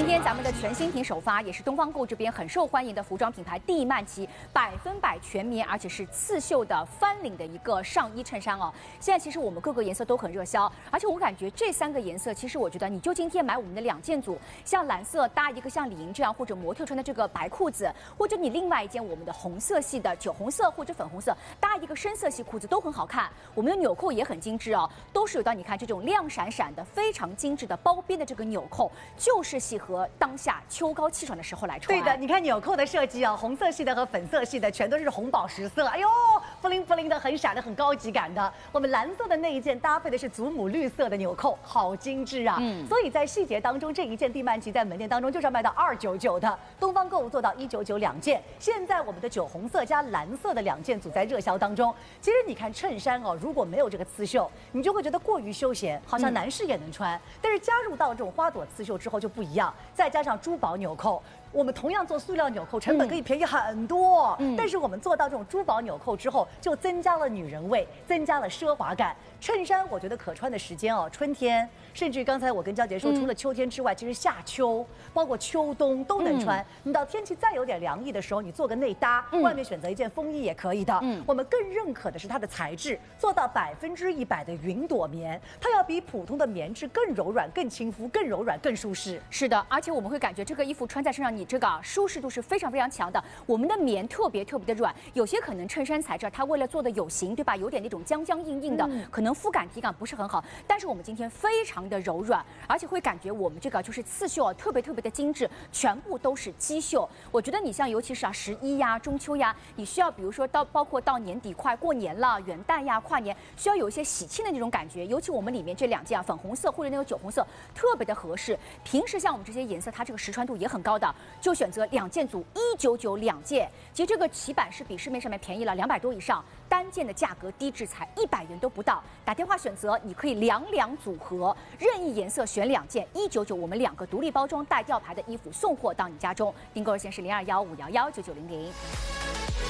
今天咱们的全新品首发，也是东方购这边很受欢迎的服装品牌蒂曼奇100%全棉，而且是刺绣的翻领的一个上衣衬衫哦。现在其实我们各个颜色都很热销，而且我感觉这3个颜色，其实我觉得你就今天买我们的2件组，像蓝色搭一个像李莹这样，或者模特穿的这个白裤子，或者你另外一件我们的红色系的酒红色或者粉红色搭一个深色系裤子都很好看。我们的纽扣也很精致哦，都是有到你看这种亮闪闪的非常精致的包边的这个纽扣，就是适合当下秋高气爽的时候来穿。 对的，你看纽扣的设计啊，红色系的和粉色系的全都是红宝石色，哎呦，布灵布灵的，很闪的，很高级感的。我们蓝色的那一件搭配的是祖母绿色的纽扣，好精致啊！所以在细节当中，这一件蒂曼奇在门店当中就是要卖到299的，东方购物做到199，2件。现在我们的酒红色加蓝色的2件组在热销当中。其实你看衬衫哦，如果没有这个刺绣，你就会觉得过于休闲，好像男士也能穿。但是加入到这种花朵刺绣之后就不一样，再加上珠宝纽扣。我们同样做塑料纽扣，成本可以便宜很多。但是我们做到这种珠宝纽扣之后，就增加了女人味，增加了奢华感。衬衫我觉得可穿的时间哦，春天，甚至于刚才我跟娇姐说，除了秋天之外，其实夏秋，包括秋冬都能穿。你到天气再有点凉意的时候，你做个内搭，外面选择一件风衣也可以的。我们更认可的是它的材质，做到100%的云朵棉，它要比普通的棉质更柔软、更亲肤、更柔软、更舒适。 是的，而且我们会感觉这个衣服穿在身上，你这个舒适度是非常非常强的。我们的棉特别的软，有些可能衬衫材质它为了做的有型，对吧？有点那种僵硬的，可能肤感体感不是很好。但是我们今天非常的柔软，而且会感觉我们这个就是刺绣啊，特别的精致，全部都是机绣。我觉得你像尤其是11呀、中秋呀，你需要比如说包括到年底快过年了、元旦呀、跨年，需要有一些喜庆的那种感觉。尤其我们里面这2件啊，粉红色或者那个酒红色，特别的合适。平时像我们这些颜色，它这个实穿度也很高的，就选择2件组199，2件。其实这个起版是比市面上面便宜了200多以上，单件的价格低至才100元都不到。打电话选择，你可以2组合，任意颜色选2件，199，我们2个独立包装带吊牌的衣服送货到你家中。订购热线是0215119900。